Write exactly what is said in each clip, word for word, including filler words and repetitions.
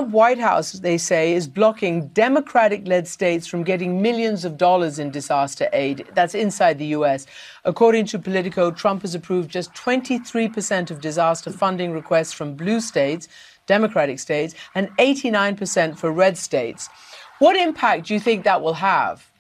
Trump White House, they say, is blocking Democratic-led states from getting millions of dollars in disaster aid. That's inside the U S. According to Politico, Trump has approved just twenty-three percent of disaster funding requests from blue states, Democratic states, and eighty-nine percent for red states. What impact do you think that will have?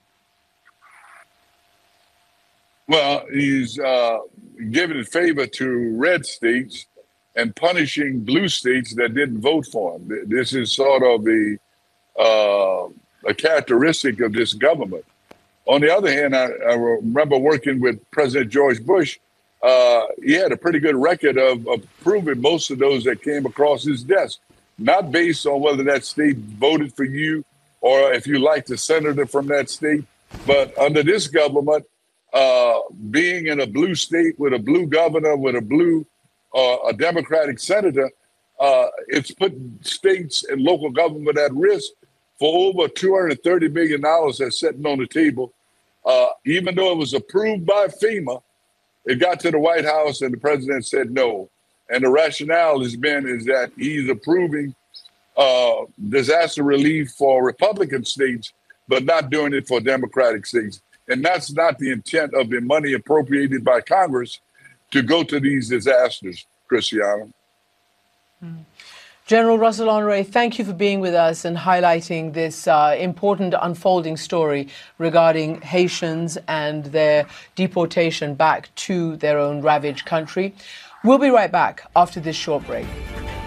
Well, he's uh, giving favor to red states and punishing blue states that didn't vote for him. This is sort of a, uh, a characteristic of this government. On the other hand, I, I remember working with President George Bush. Uh, he had a pretty good record of, of approving most of those that came across his desk, not based on whether that state voted for you or if you liked a senator from that state. But under this government, uh, being in a blue state with a blue governor, with a blue Uh, a Democratic senator, uh, it's put states and local government at risk for over two hundred thirty million dollars that's sitting on the table. Uh, even though it was approved by FEMA, it got to the White House and the president said no. And the rationale has been is that he's approving uh, disaster relief for Republican states, but not doing it for Democratic states. And that's not the intent of the money appropriated by Congress to go to these disasters, Christiana. Mm. General Russell Honore, thank you for being with us and highlighting this uh, important unfolding story regarding Haitians and their deportation back to their own ravaged country. We'll be right back after this short break.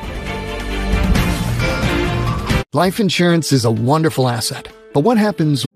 Life insurance is a wonderful asset, but what happens